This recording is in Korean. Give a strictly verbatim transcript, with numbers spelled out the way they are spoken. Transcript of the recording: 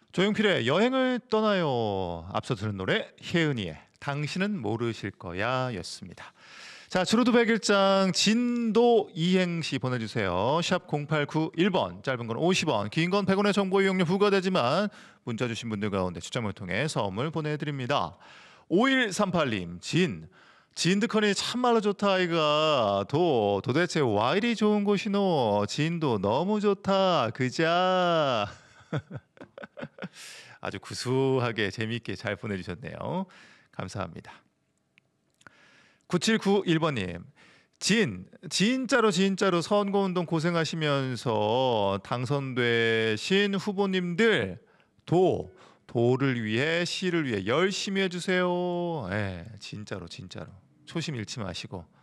조용필의 여행을 떠나요. 앞서 들은 노래 혜은이의 당신은 모르실 거야 였습니다. 자, 주루도 백일장 진도 이행시 보내주세요. 샵 공팔구일 번, 짧은 건 오십 원, 긴 건 백 원의 정보 이용료 부과되지만 문자 주신 분들 가운데 추첨을 통해 선물 보내드립니다. 오일삼팔 님, 진 진드커니 참말로 좋다 아이가. 도 도대체 와 이리 좋은 곳이노. 진도 너무 좋다 그자. 아주 구수하게 재미있게 잘 보내주셨네요. 감사합니다. 구칠구일 번님, 진 진짜로 진짜로 선거운동 고생하시면서 당선되신 후보님들 도 도를 위해 시를 위해 열심히 해주세요. 예, 진짜로 진짜로 초심 잃지 마시고